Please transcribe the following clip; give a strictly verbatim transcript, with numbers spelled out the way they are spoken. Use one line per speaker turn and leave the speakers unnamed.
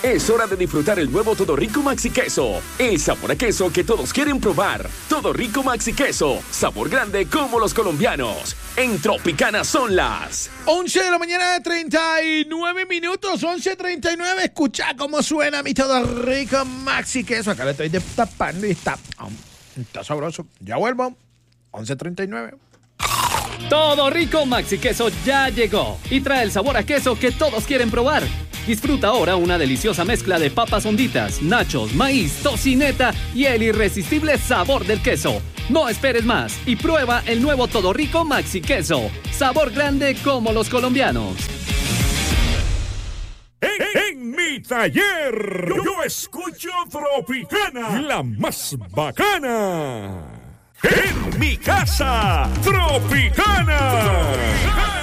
Es hora de disfrutar el nuevo Todo Rico Maxi Queso. El sabor a queso que todos quieren probar. Todo Rico Maxi Queso. Sabor grande como los colombianos. En Tropicana son las
once de la mañana, treinta y nueve minutos. once treinta y nueve. Escucha cómo suena mi Todo Rico Maxi Queso. Acá le estoy destapando y está, está sabroso. Ya vuelvo. once treinta y nueve.
Todo Rico Maxi Queso ya llegó y trae el sabor a queso que todos quieren probar. Disfruta ahora una deliciosa mezcla de papas honditas, nachos, maíz, tocineta y el irresistible sabor del queso. No esperes más y prueba el nuevo Todo Rico Maxi Queso. Sabor grande como los colombianos.
En, en mi taller, yo, yo escucho Tropicana, la más bacana. En mi casa, Tropicana. Tropicana.